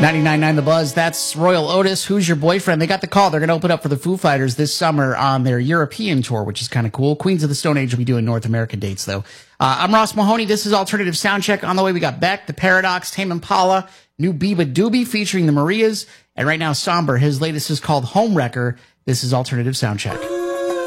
99.9 The Buzz. That's Royal Otis. Who's Your Boyfriend? They got the call. They're going to open up for the Foo Fighters this summer on their European tour, which is kind of cool. Queens of the Stone Age will be doing North American dates, though. I'm Ross Mahoney. This is Alternative Soundcheck. On the way, we got Beck, The Paradox, Tame Impala, new Biba Doobie featuring the Marias, and right now, Somber. His latest is called Homewrecker. This is Alternative Soundcheck.